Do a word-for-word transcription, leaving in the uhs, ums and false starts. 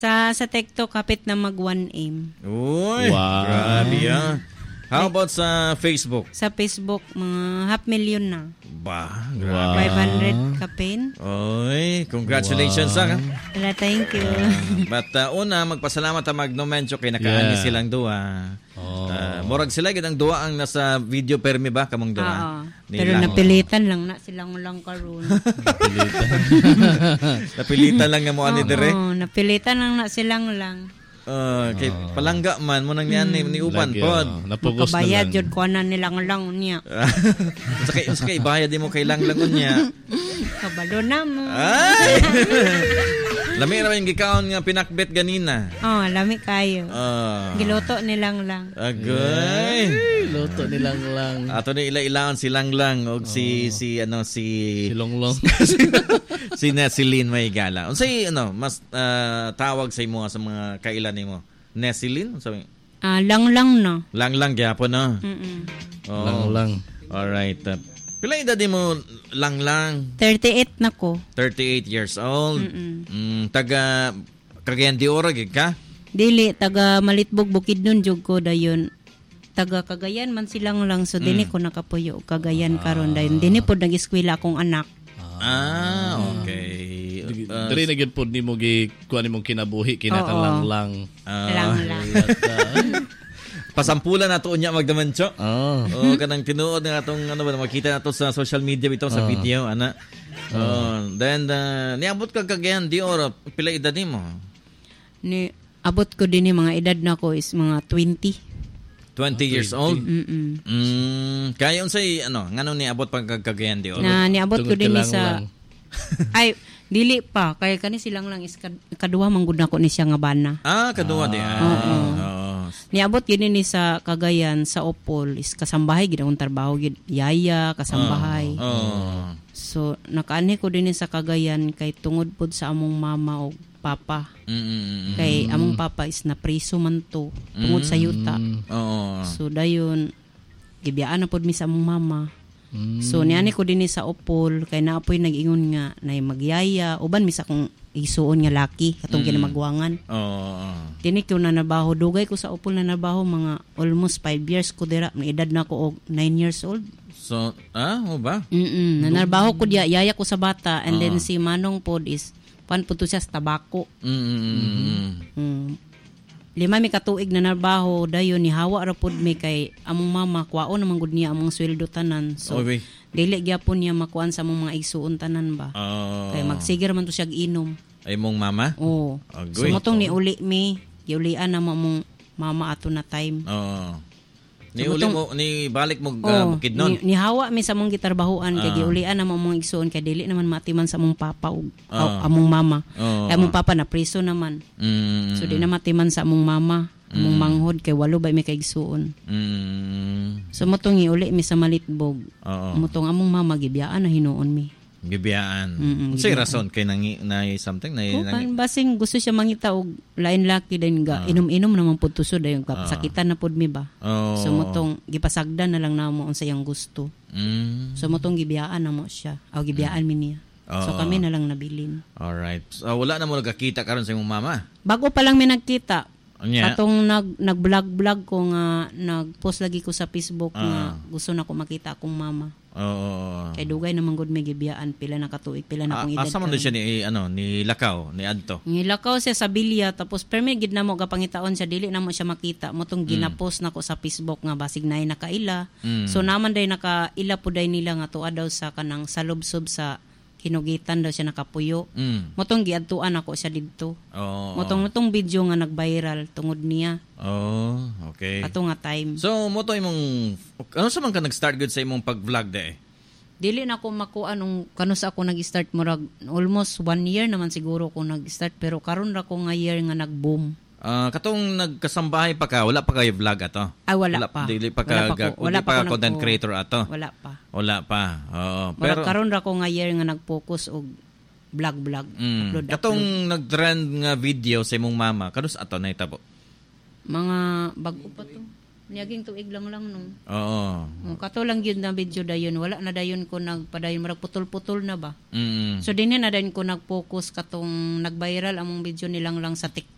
Sa sa TikTok kapit na mag one M. Uy, Wow. grabe ah. How about sa Facebook? Sa Facebook mga half million na. Ba, Wow. grabe. five hundred kapin. Oy, congratulations Wow. ah. Wala, thank you. Uh, but uh, una, magpasalamat ang Magnomencho kay nakaani Yeah. silang duwa. Oh. Uh, murag sila gid ang duwa ang nasa video permi ba kamong duwa. Oo. Ni Pero lang- napilitan lang na silang lang karon. napilitan lang nga mo ani dire. Oo, napilitan lang na silang lang. Uh, kay palangga man mo nang niyan ni, ni uban Lagi, pod. oh, napugos na Kabayad lang. jud ko na nilang lang niya. Sa kay sa kay bayad mo kay lang langon niya. Kabalo na mo. Ay. Lami ra yung gikaon nga pinakbet ganina. Oh, lami kayo. Ah. Giluto nilang lang. Agay. Luto nilang lang. Ato ni ila-ilaon si Lang Lang og si si ano si Si Longlong. si Nesilin Maygala. Unsay ano mas ah, tawag sa imo sa mga kailan nimo? Nesilin? Sabi Ah, lang lang na. Lang Lang gyapon no. Mm. Oh. Lang lang. All right. Uh, pila edad mo Lang Lang? thirty-eight na ko. thirty-eight years old. Mm. Mm, taga Cagayan de Oro gid ka? Dili taga Malitbog Bukidnon jud ko dayon. Taga Cagayan man silang lang so dini ko nakapuyo og Cagayan karon dayon. Dini pod nag-eskwela akong anak. Ah, okay. Uh, Diri na gyud pod nimo gi kuan nimong kinabuhi kinakalang lang. ah, lang lang. pasampulan nato unya magdamancho. Oh. Oh, kanang tinuod nga atong ano ba makita nato sa social media bitaw sa Ah. video ana. Oh, then uh, niabot ka Cagayan de Oro, pila edad nimo? Ni abot ko dinhi mga edad na ko is mga twenty. twenty years old. Mm. Mm, kaya unsay ano, ngano ni abot pag Cagayan de Oro? Na niabot ko Tungod dinhi ka lang sa lang. ay dili pa kay kani silang lang is kad, kaduha man gud nako ni siya nga bana. Ah, kaduwa di. Ah, Oo. oo. Niabot gid ni sa Cagayan sa Opol is kasambahay gid akong trabaho gid yaya kasambahay. Oh. So nakaani ko dinhi sa Cagayan kay tungod pod sa among mama o papa. Mm. Kay among papa is na priso man to tungod sa yuta. Oo. So dayon gibiyaan na pod mi sa among mama. Mm. So niani ko dinhi sa Opol kay naapoy nag-ingon nga nay magyaya uban mi sa akong isuon nga laki katong kinamagwangan. Oo. Tinik ko na nabaho dugay ko sa Opol na nabaho mga almost five years ko dira may edad na ko og nine years old. So, ah, mo ba? Mm. Nanarbaho ko diya yaya ko sa bata and then si Manong pod is pan po to siya sa tabako. Mm. Mm. Lima mi katuig na narbaho dayon ni hawa ra pod mi kay among mama kwaon naman gud niya among sweldo tanan. So Okay. dili gyapon niya makuan sa among mga igsuon tanan ba. Oh. Kay magsigir man to siya inom. Ay mong mama? Oo. So Agoy. motong ni uli mi, giulian na mo among mama ato na time. Oo. Ni So, uli butong- mo ni balik mo Oo, uh, bukid nun. Ni, ni hawa mi sa among gitarbahuan kay Ah. giulian na mo among igsuon kay dili naman matiman sa among papa ug Ah. among mama. Oo. Kay among papa na priso naman. Mm. So di na matiman sa among mama, among manghod kay walo ba mi kay igsuon. Mm. So motong uli mi sa Malitbog. Oo. Motong among mama gibiyaan na hinuon mi. Gibiyaan. Mm-mm, Unsay gibiyaan. rason kay nangi na something na O, nangi. kan basing gusto siya mangita og lain laki din ga inom-inom naman pud tusod dayon kasakitan na pud mi ba. Oh. So motong gipasagdan na lang namo unsa yang gusto. Mm. So motong gibiyaan na mo siya. Aw gibiyaan mi niya. So Oo. kami na lang nabilin. All right. So, wala na mo nagkakita karon sa imong mama. Bago pa lang mi nagkita. Anya. Katong nag nag-vlog-vlog ko nga nag-post lagi ko sa Facebook nga Ah. gusto na ko makita akong mama. Oo. Kay dugay naman gud may gibiyaan pila na katuig pila na Ah, akong edad. asa man karon. din siya ni ano ni Lakaw ni Adto. Ngilakaw siya sa Bilya tapos permi gid na mo gapangitaon siya dili na mo siya makita motong ginapost nako sa Facebook nga basig nay nakaila. Mm. So naman day nakaila po day nila nga tuwa daw sa kanang salubsob sa kinugitan daw siya nakapuyo. Mm. Motong giadtuan ako siya didto. Oo. Motong motong video nga nag-viral tungod niya Oh, okay. ato nga time. So, mo to imong ano sa man ka nag-start good sa imong pag-vlog de? Dili na ako makuha nung kano sa ako nag-start murag almost one year naman siguro ko nag-start pero karon ra ko nga year nga nag-boom. Ah, katong nagkasambahay pa ka, wala pa kayo vlog ato. Ay wala, pa. Dili pa Wala ka, pa ko- wala wala pa pa ko ka content nagpo- creator ato. Wala pa. Wala pa. Oo. Pero Pero karon ra ko nga year nga nag-focus og vlog-vlog. mm, Upload, katong upload. nag-trend nga video sa imong mama, kanus ato na itabo. Mga bago pa to. Niyaging tuig lang lang no. Oo. Oh, kato lang yun na video dayon. Wala na dayon ko nagpadayon. Marag putol-putol na ba? Mm. So din na dayon ko nag-focus katong nag-viral among video nilang lang sa TikTok.